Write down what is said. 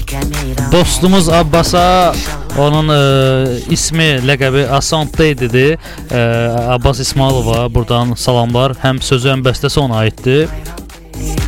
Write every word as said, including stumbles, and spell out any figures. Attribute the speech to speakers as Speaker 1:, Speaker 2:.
Speaker 1: dostumuz Abbasa, onun e, ismi, ləqəbi Asant Deydidir. E, Abbas İsmailova buradan salamlar. Həm sözü, həm bəstəsi ona aiddir.